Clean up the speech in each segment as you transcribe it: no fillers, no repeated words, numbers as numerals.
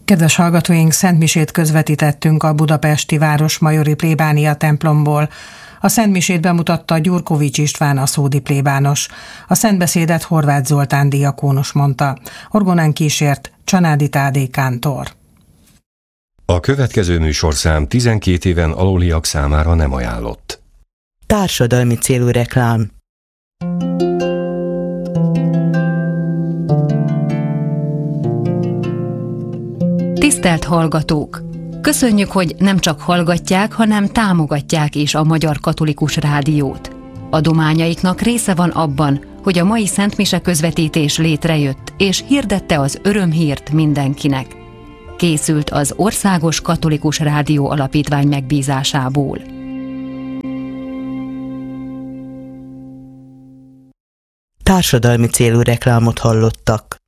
Kedves hallgatóink, szentmisét közvetítettünk a budapesti Városmajori plébánia templomból. A szentmisét bemutatta Gyurkovics István, a szódi plébános. A szentbeszédet Horváth Zoltán diakónus mondta. Orgonán kísért Csanádi Tádé kántor. A következő műsorszám 12 éven aluliak számára nem ajánlott. Társadalmi célú reklám. Tisztelt hallgatók! Köszönjük, hogy nem csak hallgatják, hanem támogatják is a Magyar Katolikus Rádiót. Adományaiknak része van abban, hogy a mai szentmise közvetítés létrejött, és hirdette az örömhírt mindenkinek. Készült az Országos Katolikus Rádió Alapítvány megbízásából. Társadalmi célú reklámot hallottak.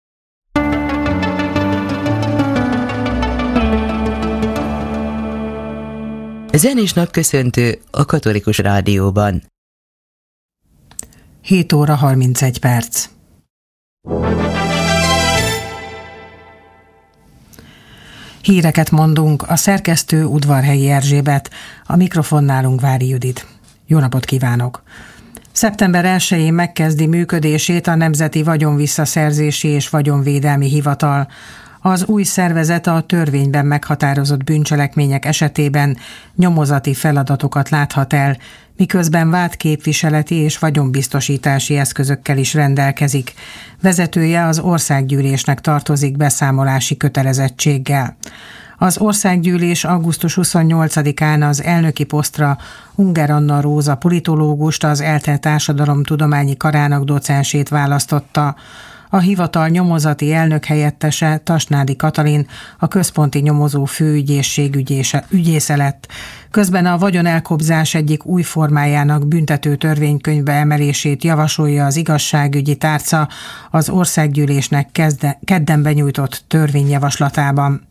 Zenés napköszöntő a Katolikus Rádióban. 7 óra 31 perc. Híreket mondunk, a szerkesztő Udvarhelyi Erzsébet, a mikrofon nálunk Vári Judit. Jó napot kívánok! Szeptember 1-én megkezdi működését a Nemzeti Vagyonvisszaszerzési és Vagyonvédelmi Hivatal. Az új szervezet a törvényben meghatározott bűncselekmények esetében nyomozati feladatokat láthat el, miközben vádképviseleti és vagyonbiztosítási eszközökkel is rendelkezik. Vezetője az országgyűlésnek tartozik beszámolási kötelezettséggel. Az országgyűlés augusztus 28-án az elnöki posztra Unger Anna Róza politológust, az ELTE Társadalomtudományi Karának docensét választotta. A hivatal nyomozati elnökhelyettese, Tasnádi Katalin, a központi nyomozó főügyészség ügyésze lett. Közben a vagyonelkobzás egyik új formájának büntető törvénykönyvbe emelését javasolja az igazságügyi tárca az országgyűlésnek kedden benyújtott törvényjavaslatában.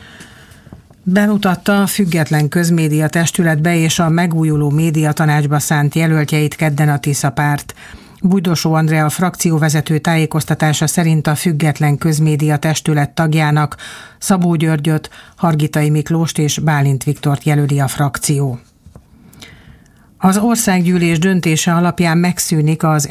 Bemutatta a Független Közmédia Testületbe és a Megújuló Médiatanácsba szánt jelöltjeit kedden a Tisza párt. Bújdosó Andrea frakcióvezető tájékoztatása szerint a Független Közmédia Testület tagjának Szabó Györgyöt, Hargitai Miklóst és Bálint Viktort jelöli a frakció. Az országgyűlés döntése alapján megszűnik az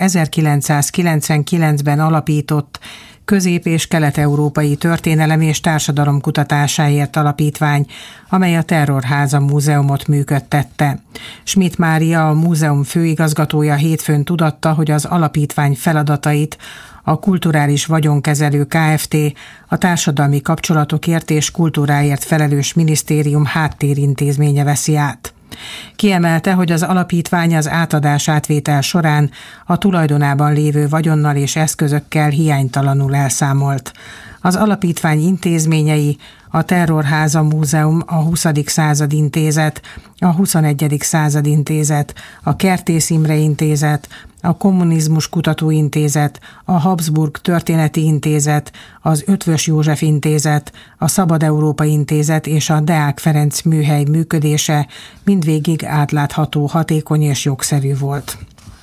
1999-ben alapított Közép- és Kelet-Európai Történelem és Társadalom Kutatásáért Alapítvány, amely a Terrorháza Múzeumot működtette. Schmidt Mária, a múzeum főigazgatója hétfőn tudatta, hogy az alapítvány feladatait a Kulturális Vagyonkezelő Kft., a Társadalmi Kapcsolatokért és Kultúráért felelős minisztérium háttérintézménye veszi át. Kiemelte, hogy az alapítvány az átadás-átvétel során a tulajdonában lévő vagyonnal és eszközökkel hiánytalanul elszámolt. Az alapítvány intézményei a Terrorháza Múzeum, a 20. század intézet, a 21. század intézet, a Kertész Imre Intézet, a Kommunizmus Kutatóintézet, a Habsburg Történeti Intézet, az Ötvös József Intézet, a Szabad Európa Intézet és a Deák Ferenc műhely működése mindvégig átlátható, hatékony és jogszerű volt.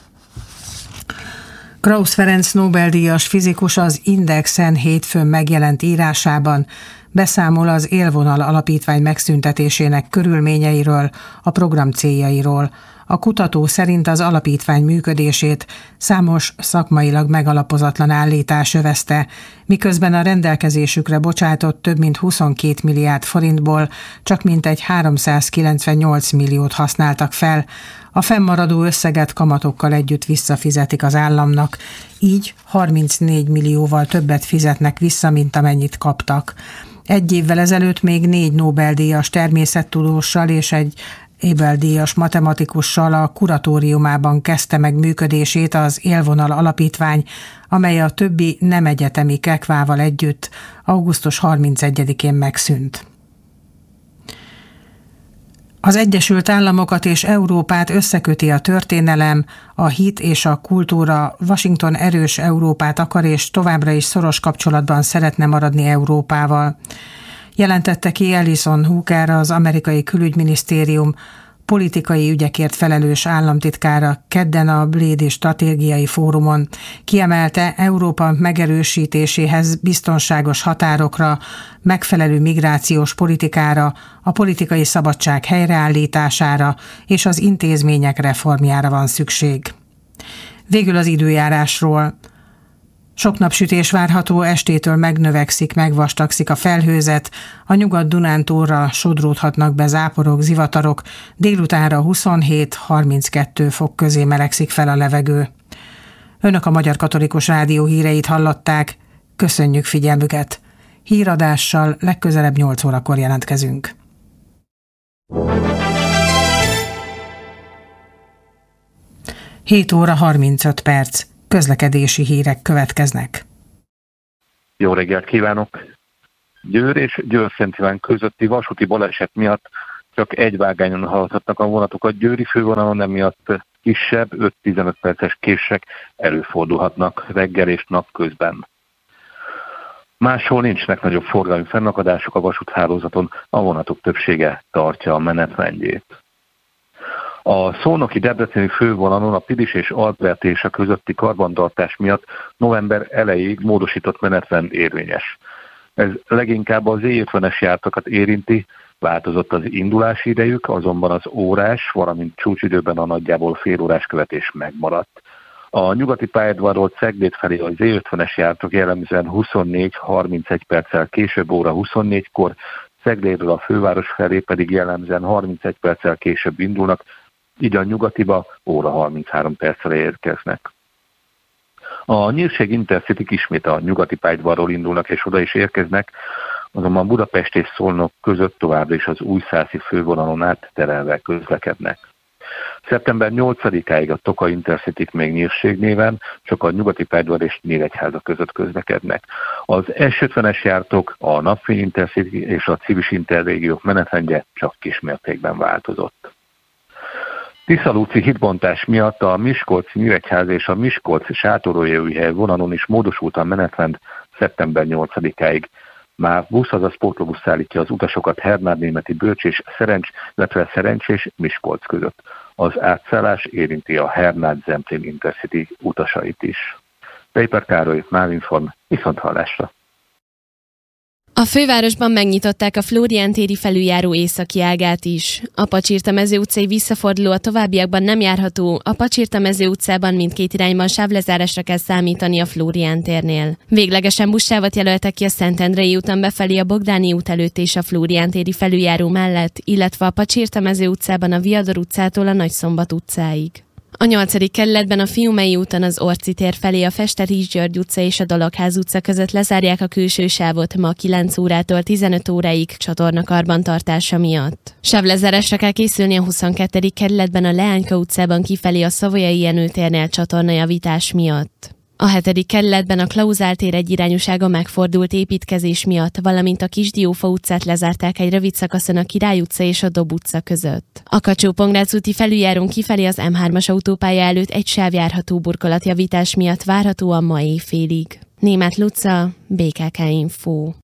Krausz Ferenc Nobel-díjas fizikus az Indexen hétfőn megjelent írásában beszámol az Élvonal Alapítvány megszüntetésének körülményeiről, a program céljairól. A kutató szerint az alapítvány működését számos szakmailag megalapozatlan állítás övezte, miközben a rendelkezésükre bocsátott több mint 22 milliárd forintból csak mintegy 398 milliót használtak fel. A fennmaradó összeget kamatokkal együtt visszafizetik az államnak, így 34 millióval többet fizetnek vissza, mint amennyit kaptak. Egy évvel ezelőtt még 4 Nobel-díjas természettudóssal és egy Abel-díjas matematikussal a kuratóriumában kezdte meg működését az Élvonal Alapítvány, amely a többi nem egyetemi kekvával együtt augusztus 31-én megszűnt. Az Egyesült Államokat és Európát összeköti a történelem, a hit és a kultúra. Washington erős Európát akar, és továbbra is szoros kapcsolatban szeretne maradni Európával. Jelentette ki Alison Hooker, az amerikai külügyminisztérium politikai ügyekért felelős államtitkára kedden a Blédi Stratégiai Fórumon kiemelte, Európa megerősítéséhez biztonságos határokra, megfelelő migrációs politikára, a politikai szabadság helyreállítására és az intézmények reformjára van szükség. Végül az időjárásról. Sok napsütés várható, estétől megnövekszik, megvastagszik a felhőzet, a Nyugat-Dunántúlra sodródhatnak be záporok, zivatarok, délutánra 27-32 fok közé melegszik fel a levegő. Önök a Magyar Katolikus Rádió híreit hallották, köszönjük figyelmüket. Híradással legközelebb 8 órakor jelentkezünk. Hét óra 35 perc. Közlekedési hírek következnek. Jó reggelt kívánok! Győr és Győr-Szent Iván közötti vasúti baleset miatt csak egy vágányon haladhatnak a vonatok. A győri fővonalon emiatt kisebb, 5-15 perces kések előfordulhatnak reggel és napközben. Máshol nincsnek nagyobb forgalmi fennakadások a vasúthálózaton, a vonatok többsége tartja a menetrendjét. A szolnoki debreceni fővonalon a Pilis és Albertésa közötti karbantartás miatt november elejéig módosított menetrend érvényes. Ez leginkább az E50-es járatokat érinti, változott az indulási idejük, azonban az órás, valamint csúcsidőben a nagyjából félórás követés megmaradt. A nyugati pályaudvarról Cegléd felé az E50-es járatok jellemzően 24-31 perccel később óra 24-kor, Ceglédről a főváros felé pedig jellemzően 31 perccel később indulnak, így a nyugatiba óra 33 perccel érkeznek. A Nyírség Intercity ismét a nyugati pályaudvarról indulnak és oda is érkeznek, azonban Budapest és Szolnok között továbbra is az újszászi fővonalon át terelve közlekednek. Szeptember 8-áig a Toka Intercity még Nyírség néven, csak a nyugati pályaudvar és Nyíregyháza között közlekednek. Az S50-es járatok, a Napfény Intercity és a Civis Interrégiók menetrendje csak kismértékben változott. Tiszalúci hídbontás miatt a Miskolc-Nyíregyháza és a Miskolc-Sátoraljaújhely vonalon is módosult a menetrend szeptember 8-áig. Már busz, azaz pótlóbusz szállítja az utasokat Hernádnémeti Bölcs és Szerencs, illetve Szerencs és Miskolc között. Az átszállás érinti a Hernád-Zemplén Intercity utasait is. Péper Károly, Mávinform, viszonthallásra. A fővárosban megnyitották a Flórián téri felüljáró északi ágát is. A Pacsirta-mező utcai visszaforduló a továbbiakban nem járható, a Pacsirta-mező utcában mindkét irányban sávlezárásra kell számítani a Flórián térnél. Véglegesen buszsávot jelöltek ki a Szentendrei úton befelé a Bogdáni út előtt és a Flórián téri felüljáró mellett, illetve a Pacsirta-mező utcában a Viador utcától a Nagyszombat utcáig. A 8. kerületben a Fiumei úton az Orci tér felé a Fester-Rízs György utca és a Dalogház utca között lezárják a külső sávot ma 9 órától 15 óráig csatornakarbantartása miatt. Sávlezárásra kell készülni a 22. kerületben a Leányka utcában kifelé a Savoyai Jenő térnél csatornajavítás miatt. A 7. kerületben a Klauzál tér egyirányúsága megfordult építkezés miatt, valamint a Kisdiófa utcát lezárták egy rövid szakaszon a Király utca és a Dob utca között. A Kacsó-Pongrác úti felüljárón kifelé az M3-as autópálya előtt egy sávjárható burkolatjavítás miatt várhatóan ma éjfélig. Németh Luca, BKK Info.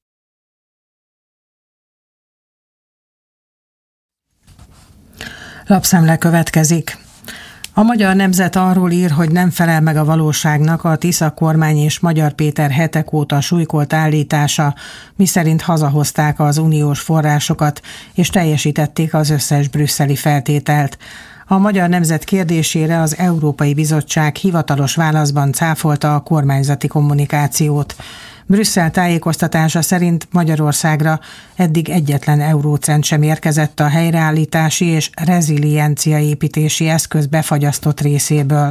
Lapszemle következik. A Magyar Nemzet arról ír, hogy nem felel meg a valóságnak a Tisza kormány és Magyar Péter hetek óta súlykolt állítása, miszerint hazahozták az uniós forrásokat, és teljesítették az összes brüsszeli feltételt. A Magyar Nemzet kérdésére az Európai Bizottság hivatalos válaszban cáfolta a kormányzati kommunikációt. Brüsszel tájékoztatása szerint Magyarországra eddig egyetlen eurócent sem érkezett a helyreállítási és rezilienciaépítési eszköz befagyasztott részéből.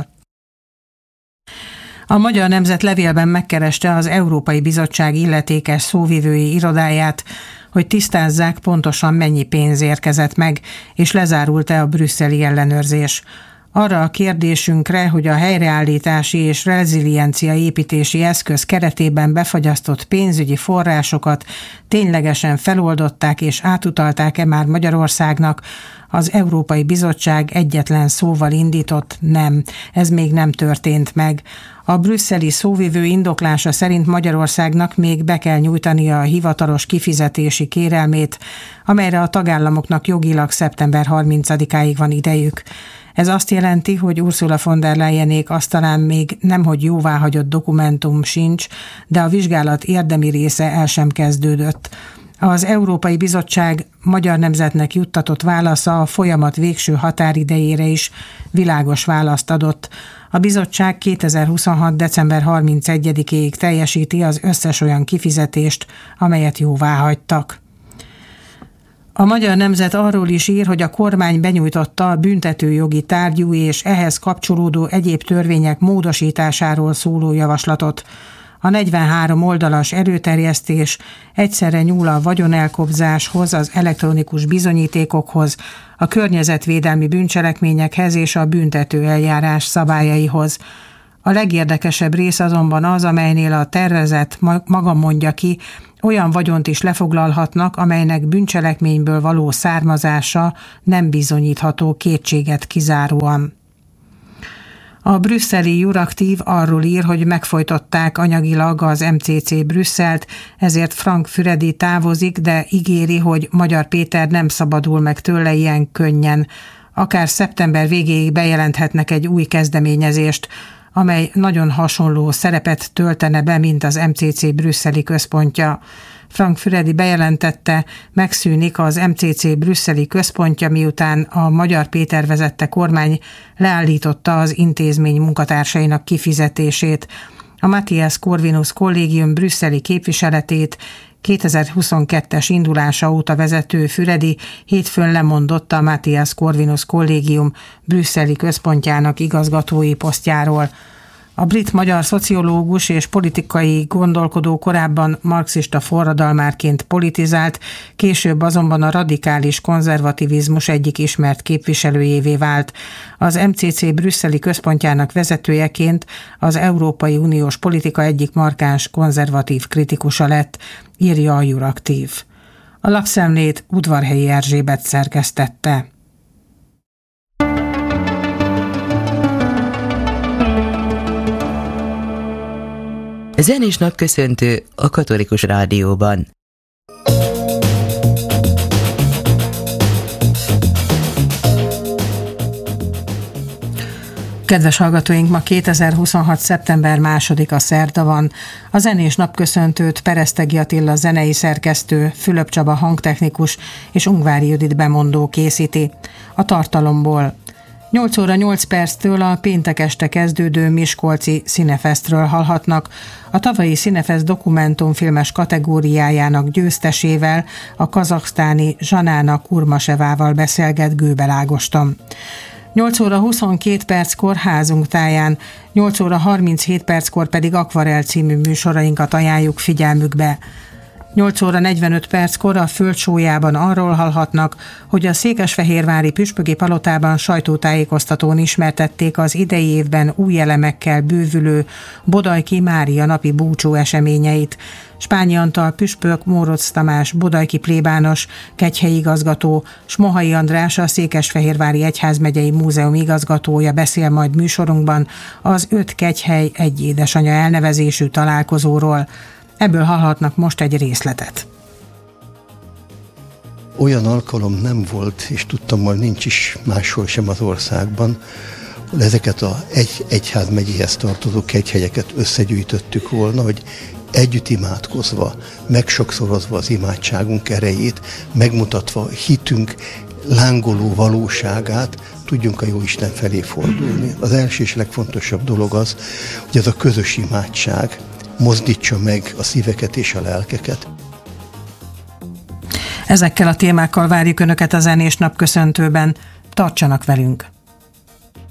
A Magyar Nemzet levélben megkereste az Európai Bizottság illetékes szóvivői irodáját, hogy tisztázzák pontosan mennyi pénz érkezett meg, és lezárult-e a brüsszeli ellenőrzés. Arra a kérdésünkre, hogy a helyreállítási és reziliencia építési eszköz keretében befagyasztott pénzügyi forrásokat ténylegesen feloldották és átutalták-e már Magyarországnak, az Európai Bizottság egyetlen szóval indított nem, ez még nem történt meg. A brüsszeli szóvivő indoklása szerint Magyarországnak még be kell nyújtania a hivatalos kifizetési kérelmét, amelyre a tagállamoknak jogilag szeptember 30-áig van idejük. Ez azt jelenti, hogy Ursula von der Leyenék asztalán még nemhogy jóváhagyott dokumentum sincs, de a vizsgálat érdemi része el sem kezdődött. Az Európai Bizottság magyar nemzetnek juttatott válasza a folyamat végső határidejére is világos választ adott. A bizottság 2026. december 31-ig teljesíti az összes olyan kifizetést, amelyet jóváhagytak. A Magyar Nemzet arról is ír, hogy a kormány benyújtotta a büntetőjogi tárgyú és ehhez kapcsolódó egyéb törvények módosításáról szóló javaslatot. A 43 oldalas erőterjesztés egyszerre nyúl a vagyonelkobzáshoz, az elektronikus bizonyítékokhoz, a környezetvédelmi bűncselekményekhez és a büntetőeljárás szabályaihoz. A legérdekesebb rész azonban az, amelynél a tervezet maga mondja ki, olyan vagyont is lefoglalhatnak, amelynek bűncselekményből való származása nem bizonyítható kétséget kizáróan. A brüsszeli Euraktív arról ír, hogy megfojtották anyagilag az MCC Brüsszelt, ezért Frank Füredi távozik, de ígéri, hogy Magyar Péter nem szabadul meg tőle ilyen könnyen. Akár szeptember végéig bejelenthetnek egy új kezdeményezést, amely nagyon hasonló szerepet töltene be, mint az MCC brüsszeli központja. Frank Füredi bejelentette, megszűnik az MCC brüsszeli központja, miután a Magyar Péter vezette kormány leállította az intézmény munkatársainak kifizetését. A Matthias Corvinus kollégium brüsszeli képviseletét 2022-es indulása óta vezető Füredi hétfőn lemondott a Matthias Corvinus kollégium brüsszeli központjának igazgatói posztjáról. A brit-magyar szociológus és politikai gondolkodó korábban marxista forradalmárként politizált, később azonban a radikális konzervativizmus egyik ismert képviselőjévé vált. Az MCC brüsszeli központjának vezetőjeként az Európai Uniós politika egyik markáns konzervatív kritikusa lett, írja a Euraktív. A lapszemlét Udvarhelyi Erzsébet szerkesztette. Zenés napköszöntő a Katolikus Rádióban. Kedves hallgatóink, ma 2026. szeptember 2-a szerda van. A zenés napköszöntőt Peresztegi Attila zenei szerkesztő, Fülöp Csaba hangtechnikus és Ungvári Judit bemondó készíti. A tartalomból: 8 óra 8 perctől a péntek este kezdődő miskolci Színefesztről hallhatnak. A tavalyi Színefesz dokumentumfilmes kategóriájának győztesével, a kazaksztáni Zsanána Kurmasevával beszélget Gőbel Ágoston. 8 óra 22 perckor házunk táján, 8 óra 37 perckor pedig Akvarell című műsorainkat ajánljuk figyelmükbe. 8 óra 45 perckor a Földsólyában arról hallhatnak, hogy a székesfehérvári püspöki palotában sajtótájékoztatón ismertették az idei évben új elemekkel bővülő Bodajki Mária napi búcsú eseményeit. Spányi Antal püspök, Mórocz Tamás bodajki plébános, kegyhelyi igazgató, s Mohai András, a Székesfehérvári Egyházmegyei Múzeum igazgatója beszél majd műsorunkban az 5 kegyhely egy édesanya elnevezésű találkozóról. Ebből hallhatnak most egy részletet. Olyan alkalom nem volt, és tudtam, hogy nincs is máshol sem az országban, hogy ezeket az egyházmegyéhez tartozó kegyhelyeket összegyűjtöttük volna, hogy együtt imádkozva, megsokszorozva az imádságunk erejét, megmutatva hitünk lángoló valóságát, tudjunk a Jóisten felé fordulni. Az első és legfontosabb dolog az, hogy ez a közös imádság mozdítsa meg a szíveket és a lelkeket. Ezekkel a témákkal várjuk Önöket a zenés napköszöntőben. Tartsanak velünk!